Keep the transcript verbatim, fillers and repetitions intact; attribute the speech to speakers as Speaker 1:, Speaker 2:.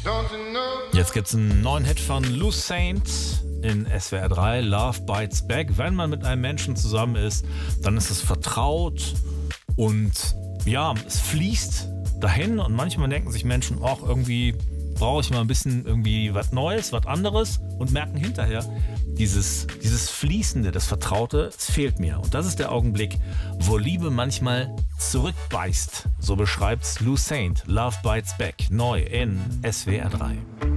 Speaker 1: Jetzt gibt es einen neuen Hit von Lou Saint in S W R drei, Love Bites Back. Wenn man mit einem Menschen zusammen ist, dann ist es vertraut und ja, es fließt dahin und manchmal denken sich Menschen, ach, irgendwie brauche ich mal ein bisschen irgendwie was Neues, was anderes und merken hinterher, dieses, dieses Fließende, das Vertraute, es fehlt mir. Und das ist der Augenblick, wo Liebe manchmal zurückbeißt. So beschreibt's Lou Saint, Love Bites Back, neu in S W R drei.